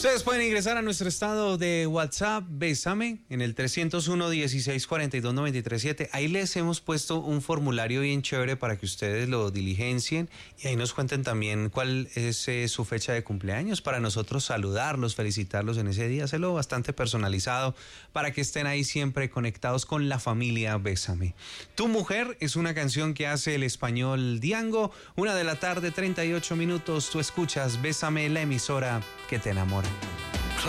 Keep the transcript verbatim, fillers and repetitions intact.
Ustedes pueden ingresar a nuestro estado de WhatsApp, Bésame, en el trescientos uno, dieciséis cuarenta y dos, noventa y tres siete. Ahí les hemos puesto un formulario bien chévere para que ustedes lo diligencien y ahí nos cuenten también cuál es eh, su fecha de cumpleaños para nosotros saludarlos, felicitarlos en ese día, hacerlo bastante personalizado para que estén ahí siempre conectados con la familia Bésame. Tu mujer es una canción que hace el español Diango. Una de la tarde, treinta y ocho minutos. Tú escuchas Bésame, la emisora que te enamora.